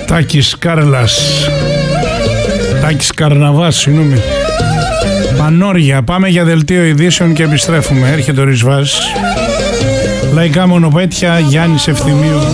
Τάκης Κάρλας. Τάκης Καρναβάς, συγγνώμη. Πανόρια. Πάμε για δελτίο ειδήσεων και επιστρέφουμε. Έρχεται ο Ρισβάς. Λαϊκά μονοπέτια, Γιάννης Ευθυμίου.